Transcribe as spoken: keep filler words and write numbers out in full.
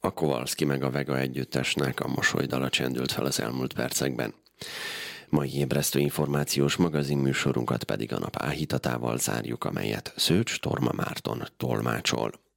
A Kowalski meg a Vega együttesnek a mosolydala csendült fel az elmúlt percekben. Mai ébresztő információs magazinműsorunkat pedig a nap áhítatával zárjuk, amelyet Szőcs Torma Márton tolmácsol.